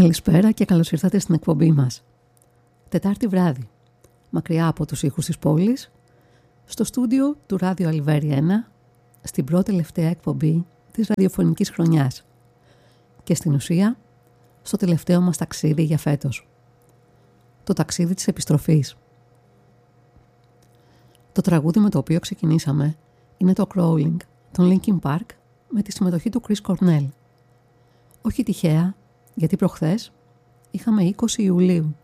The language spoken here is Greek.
Καλησπέρα και καλώς ήρθατε στην εκπομπή μας. Τετάρτη βράδυ, μακριά από τους ήχους της πόλης, στο στούντιο του Ράδιο Αλιβέρι 1, στην πρώτη τελευταία εκπομπή της ραδιοφωνικής χρονιάς και στην ουσία στο τελευταίο μας ταξίδι για φέτος. Το ταξίδι της επιστροφής. Το τραγούδι με το οποίο ξεκινήσαμε είναι το Crawling των Linkin Park με τη συμμετοχή του Chris Cornell. Όχι τυχαία, γιατί προχθές είχαμε 20 Ιουλίου.